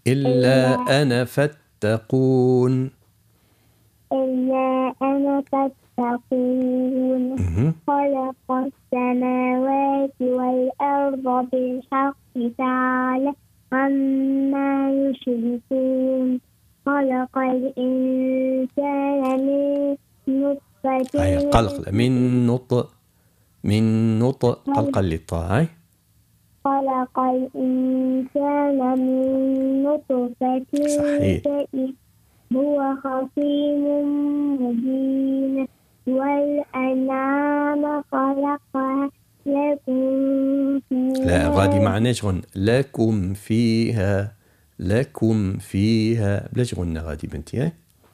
إلا أنا فاتقون. إلا أنا فاتقون. خلق السماوات والأرض بالحق تعالى عما يشركون. خلق الإنسان من نطفة. هاي قلق من نطق قلقل للطاء. خلق الإنسان من نطفة صحيح. هو خصيم مبين. والأنعام خلقها لكم فيها. لا غادي معناش غن لكم فيها. لكم فيها بلاش غنى غادي بنتي.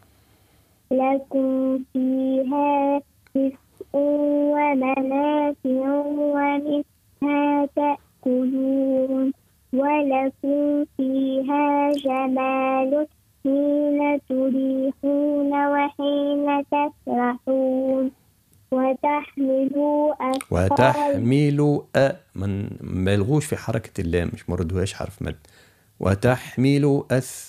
لكم فيها دفء ومنافع ومنها تأكلون. ولكم فيها جمال حين تريحون وحين تسرحون. وتحملوا من بلغوش في حركة اللام، مش مردوهاش حرف مد. وتحملوا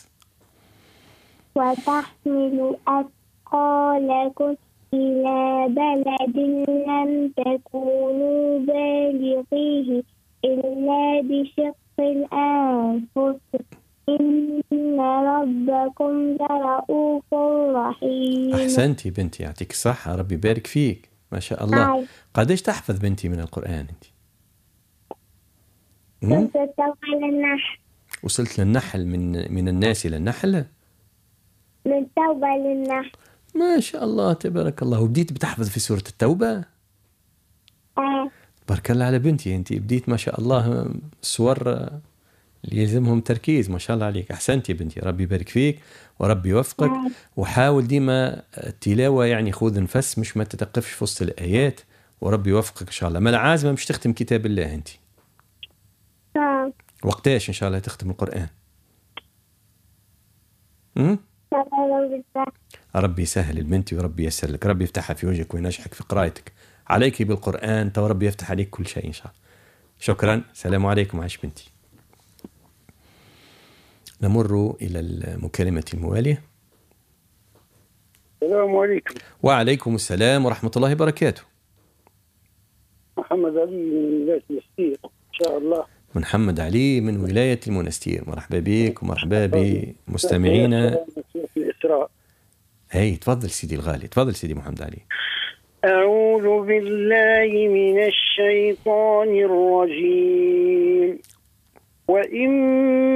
أثقالكم إلى بلد لم تكونوا بالغيه إلا بشق الأنفس إن ربكم لرؤوف رحيم. أحسنتي بنتي، يعطيك الصحة، ربي يبارك فيك، ما شاء الله. قديش تحفظ بنتي من القرآن أنت؟ وصلت للنحل، من الناس إلى النحل، من التوبة للنحل. ما شاء الله تبارك الله. وبديت بتحفظ في سورة التوبة؟ بارك الله على بنتي، أنت بديت ما شاء الله السور اللي يلزمهم تركيز، ما شاء الله عليك. أحسنتي بنتي، ربي يبارك فيك وربي يوفقك. وحاول ديما التلاوة، يعني خذ نفس، مش ما تتوقفش في وسط الآيات، وربي يوفقك إن شاء الله. ما العازمة مش تختم كتاب الله أنت؟ وقتاش إن شاء الله تختم القرآن؟ ربي يسهل البنت وربي يسر لك، ربي يفتحها في وجهك وينجحك في قراءتك. عليك بالقرآن، ربي يفتح عليك كل شيء إن شاء الله. شكرا، السلام عليكم. عاش بنتي. نمر إلى المكالمة الموالية. السلام عليكم. وعليكم السلام ورحمة الله وبركاته. محمد علي من ولاية المنستير إن شاء الله. محمد علي من ولاية المنستير، مرحبا بك ومرحبا بمستمعينا. هاي تفضل سيدي الغالي، تفضل سيدي محمد علي. أعوذ بالله من الشيطان الرجيم. وإن